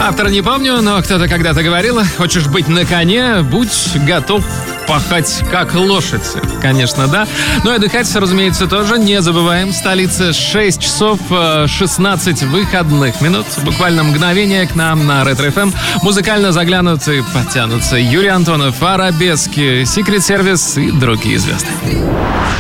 Автора не помню, но кто-то когда-то говорил: хочешь быть на коне, будь готов пахать как лошадь. Конечно, да. Ну и отдыхать, разумеется, тоже не забываем. Столица 6 часов 16 выходных минут. Буквально мгновение к нам на Ретро-ФМ. Музыкально заглянут и подтянутся Юрий Антонов, Арабески, Secret Service и другие звезды.